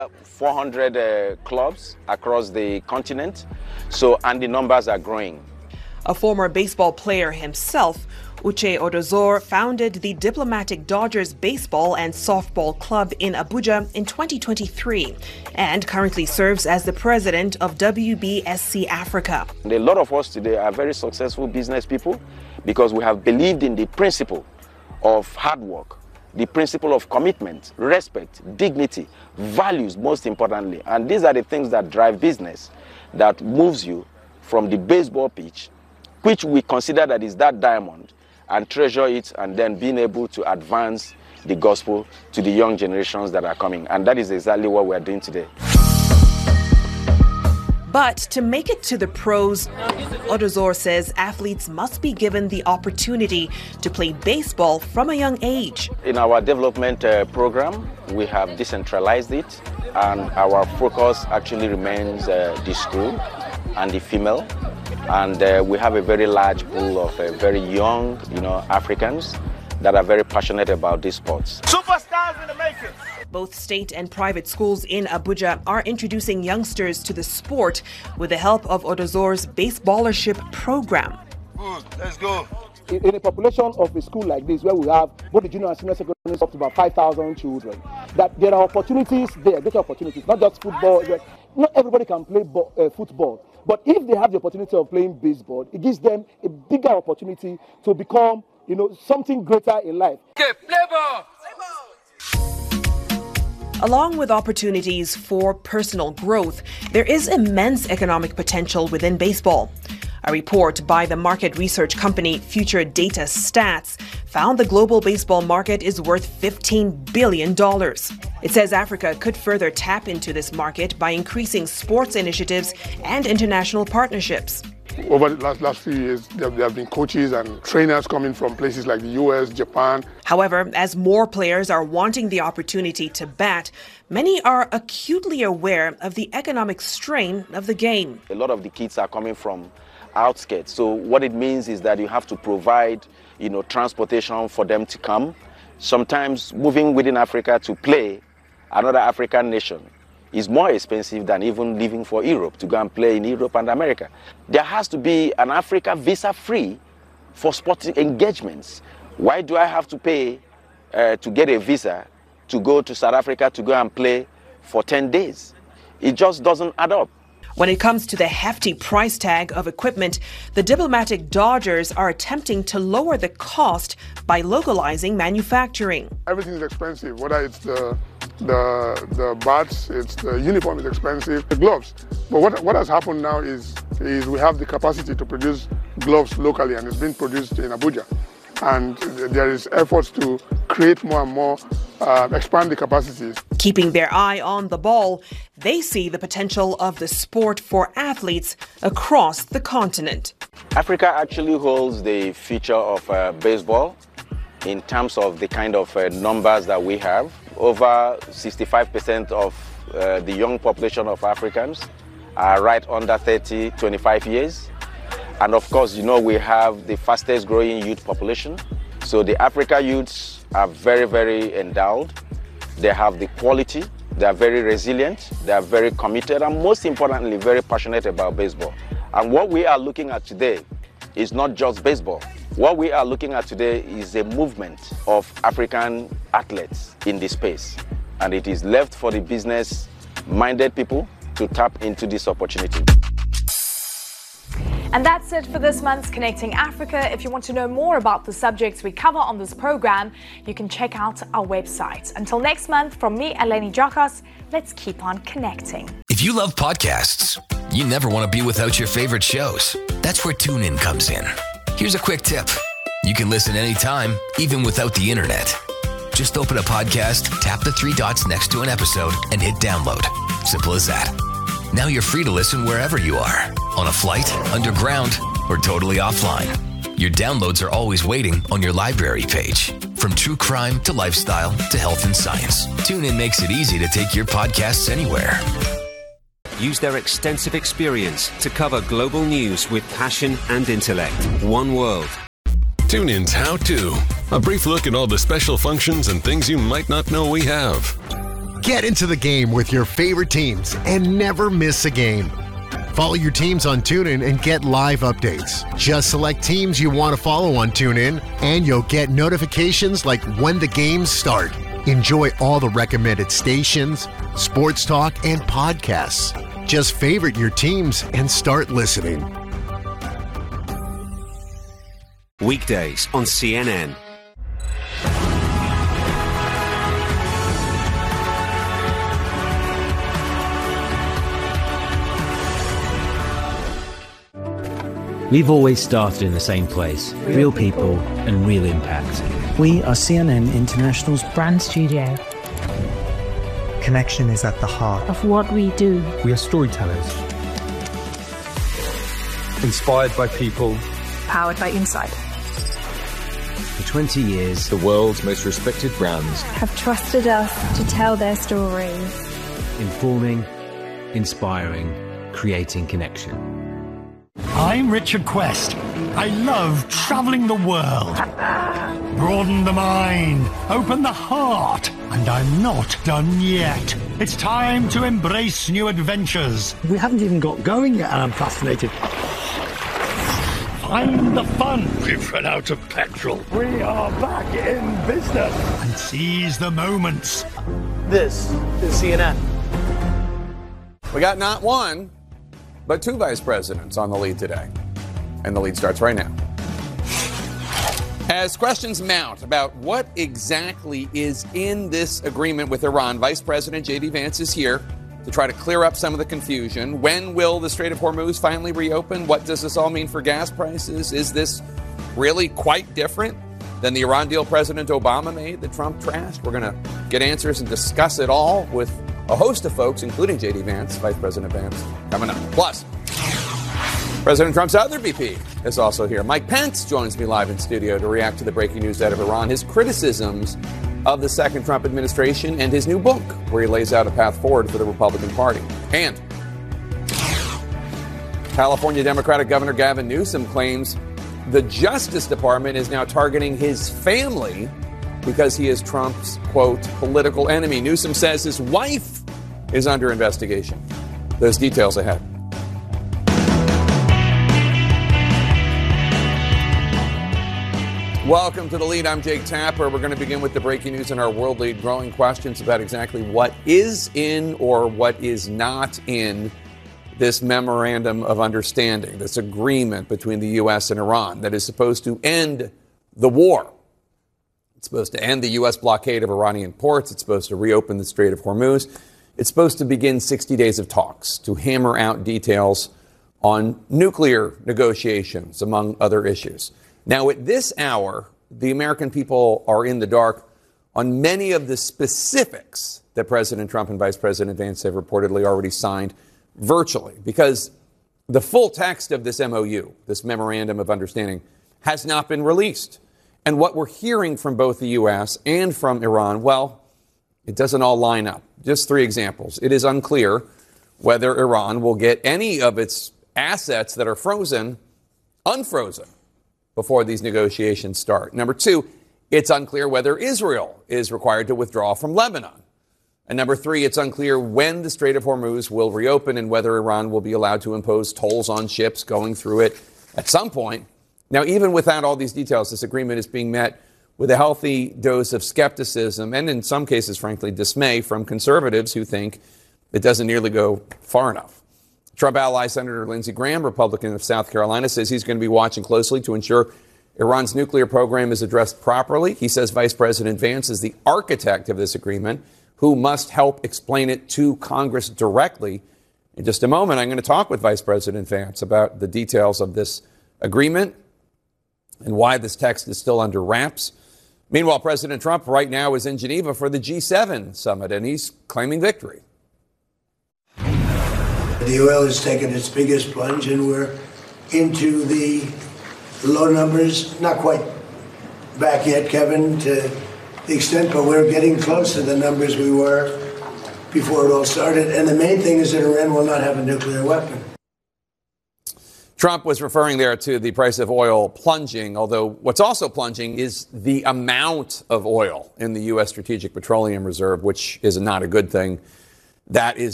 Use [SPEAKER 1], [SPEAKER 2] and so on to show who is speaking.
[SPEAKER 1] 400 clubs across the continent, and the numbers are growing.
[SPEAKER 2] A former baseball player himself, Uche Odozor founded the Diplomatic Dodgers Baseball and Softball Club in Abuja in 2023 and currently serves as the president of WBSC Africa.
[SPEAKER 1] A lot of us today are very successful business people because we have believed in the principle of hard work, the principle of commitment, respect, dignity, values most importantly. And these are the things that drive business, that moves you from the baseball pitch, which we consider that is that diamond, and treasure it, and then being able to advance the gospel to the young generations that are coming. And that is exactly what we're doing today.
[SPEAKER 2] But to make it to the pros, Odozor says athletes must be given the opportunity to play baseball from a young age.
[SPEAKER 1] In our development program, we have decentralized it, and our focus actually remains the school and the female. And we have a very large pool of very young, Africans that are very passionate about these sports.
[SPEAKER 3] Superstars in the making.
[SPEAKER 2] Both state and private schools in Abuja are introducing youngsters to the sport with the help of Odozor's Baseballership program.
[SPEAKER 3] Good, let's go.
[SPEAKER 4] In a population of a school like this, where we have both the junior and senior secondary up to about 5,000 children, that there are opportunities there, great opportunities, not just football. Not everybody can play football. But if they have the opportunity of playing baseball, it gives them a bigger opportunity to become, something greater in life.
[SPEAKER 3] Okay, play ball.
[SPEAKER 2] Along with opportunities for personal growth, there is immense economic potential within baseball. A report by the market research company Future Data Stats found the global baseball market is worth $15 billion. It says Africa could further tap into this market by increasing sports initiatives and international partnerships.
[SPEAKER 5] Over the last few years, there have been coaches and trainers coming from places like the US, Japan.
[SPEAKER 2] However, as more players are wanting the opportunity to bat, many are acutely aware of the economic strain of the game.
[SPEAKER 1] A lot of the kids are coming from outskirts. So what it means is that you have to provide, transportation for them to come. Sometimes moving within Africa to play another African nation is more expensive than even leaving for Europe to go and play in Europe and America. There has to be an Africa visa-free for sporting engagements. Why do I have to pay to get a visa to go to South Africa to go and play for 10 days? It just doesn't add up.
[SPEAKER 2] When it comes to the hefty price tag of equipment, the Diplomatic Dodgers are attempting to lower the cost by localizing manufacturing.
[SPEAKER 5] Everything is expensive, whether it's the bats, it's the uniform is expensive, the gloves. But what has happened now is we have the capacity to produce gloves locally, and it's being produced in Abuja. And there is efforts to create more and more, expand the capacities.
[SPEAKER 2] Keeping their eye on the ball, they see the potential of the sport for athletes across the continent.
[SPEAKER 1] Africa actually holds the future of baseball in terms of the kind of numbers that we have. Over 65% of the young population of Africans are right under 25 years. And of course, we have the fastest growing youth population. So the Africa youths are very, very endowed. They have the quality, they are very resilient, they are very committed, and most importantly, very passionate about baseball. And what we are looking at today is not just baseball. What we are looking at today is a movement of African athletes in this space. And it is left for the business-minded people to tap into this opportunity.
[SPEAKER 6] And that's it for this month's Connecting Africa. If you want to know more about the subjects we cover on this program, you can check out our website. Until next month, from me, Eleni Jakas, let's keep on connecting.
[SPEAKER 7] If you love podcasts, you never want to be without your favorite shows. That's where TuneIn comes in. Here's a quick tip. You can listen anytime, even without the internet. Just open a podcast, tap the three dots next to an episode, and hit download. Simple as that. Now you're free to listen wherever you are, on a flight, underground, or totally offline. Your downloads are always waiting on your library page. From true crime to lifestyle to health and science, TuneIn makes it easy to take your podcasts anywhere.
[SPEAKER 8] Use their extensive experience to cover global news with passion and intellect. One World.
[SPEAKER 9] TuneIn's How To. A brief look at all the special functions and things you might not know we have. Get into the game with your favorite teams and never miss a game. Follow your teams on TuneIn and get live updates. Just select teams you want to follow on TuneIn, and you'll get notifications like when the games start. Enjoy all the recommended stations, sports talk, and podcasts. Just favorite your teams and start listening.
[SPEAKER 8] Weekdays on CNN.
[SPEAKER 10] We've always started in the same place. Real people and real impact.
[SPEAKER 11] We are CNN International's brand studio.
[SPEAKER 12] Connection is at the heart
[SPEAKER 11] of what we do.
[SPEAKER 12] We are storytellers. Inspired by people.
[SPEAKER 13] Powered by insight.
[SPEAKER 10] For 20 years,
[SPEAKER 14] the world's most respected brands
[SPEAKER 13] have trusted us to tell their stories.
[SPEAKER 10] Informing, inspiring, creating connection.
[SPEAKER 15] I'm Richard Quest. I love traveling the world. Broaden the mind, open the heart, and I'm not done yet. It's time to embrace new adventures.
[SPEAKER 16] We haven't even got going yet, and I'm fascinated.
[SPEAKER 15] Find the fun. We've run out of petrol. We are back in business. And seize the moments.
[SPEAKER 17] This is CNN.
[SPEAKER 18] We got not one, but two vice presidents on the lead today. And the lead starts right now. As questions mount about what exactly is in this agreement with Iran, Vice President J.D. Vance is here to try to clear up some of the confusion. When will the Strait of Hormuz finally reopen? What does this all mean for gas prices? Is this really quite different than the Iran deal President Obama made that Trump trashed? We're going to get answers and discuss it all with a host of folks, including J.D. Vance, Vice President Vance, coming up. Plus, President Trump's other VP is also here. Mike Pence joins me live in studio to react to the breaking news out of Iran, his criticisms of the second Trump administration, and his new book, where he lays out a path forward for the Republican Party. And California Democratic Governor Gavin Newsom claims the Justice Department is now targeting his family because he is Trump's, quote, political enemy. Newsom says his wife is under investigation. Those details ahead. Welcome to The Lead. I'm Jake Tapper. We're going to begin with the breaking news in our world lead, growing questions about exactly what is in or what is not in this memorandum of understanding, this agreement between the U.S. and Iran that is supposed to end the war. It's supposed to end the U.S. blockade of Iranian ports. It's supposed to reopen the Strait of Hormuz. It's supposed to begin 60 days of talks to hammer out details on nuclear negotiations, among other issues. Now, at this hour, the American people are in the dark on many of the specifics that President Trump and Vice President Vance have reportedly already signed virtually, because the full text of this MOU, this Memorandum of Understanding, has not been released. And what we're hearing from both the U.S. and from Iran, well, it doesn't all line up. Just three examples. It is unclear whether Iran will get any of its assets that are frozen unfrozen before these negotiations start. Number two, it's unclear whether Israel is required to withdraw from Lebanon. And number three, it's unclear when the Strait of Hormuz will reopen and whether Iran will be allowed to impose tolls on ships going through it at some point. Now, even without all these details, this agreement is being met with a healthy dose of skepticism and, in some cases, frankly, dismay from conservatives who think it doesn't nearly go far enough. Trump ally Senator Lindsey Graham, Republican of South Carolina, says he's going to be watching closely to ensure Iran's nuclear program is addressed properly. He says Vice President Vance is the architect of this agreement who must help explain it to Congress directly. In just a moment, I'm going to talk with Vice President Vance about the details of this agreement and why this text is still under wraps. Meanwhile, President Trump right now is in Geneva for the G7 summit, and he's claiming victory.
[SPEAKER 19] The oil has taken its biggest plunge, and we're into the low numbers. Not quite back yet, Kevin, to the extent, but we're getting close to the numbers we were before it all started. And the main thing is that Iran will not have a nuclear weapon.
[SPEAKER 18] Trump was referring there to the price of oil plunging, although what's also plunging is the amount of oil in the U.S. Strategic Petroleum Reserve, which is not a good thing. That is